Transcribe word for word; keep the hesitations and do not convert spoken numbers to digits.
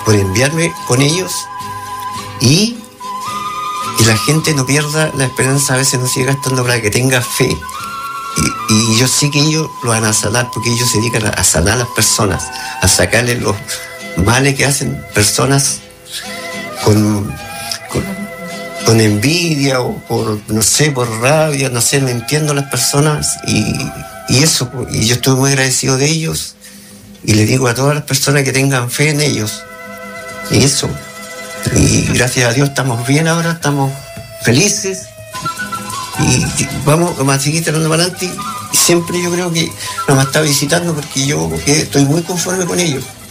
por enviarme con ellos y que la gente no pierda la esperanza, a veces no sigue gastando para que tenga fe. Y, y yo sé que ellos lo van a sanar porque ellos se dedican a, a sanar a las personas, a sacarle los males que hacen personas con, con, con envidia o por, no sé, por rabia, no sé, mintiendo a las personas y, y eso, y yo estoy muy agradecido de ellos y le digo a todas las personas que tengan fe en ellos y eso, y gracias a Dios estamos bien ahora, estamos felices y vamos, vamos a seguir tirando para adelante y siempre yo creo que nos está visitando porque yo estoy muy conforme con ellos.